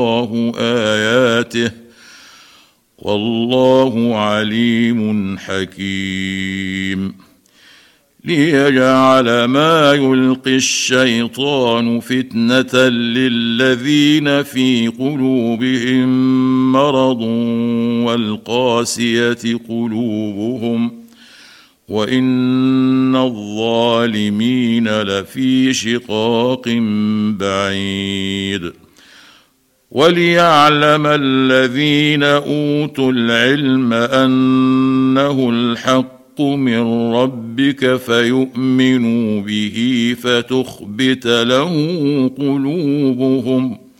الله آياته والله عليم حكيم ليجعل ما يلقي الشيطان فتنة للذين في قلوبهم مرض والقاسية قلوبهم وإن الظالمين لفي شقاق بعيد وليعلم الذين أوتوا العلم أنه الحق من ربك فيؤمنوا به فتخبت له قلوبهم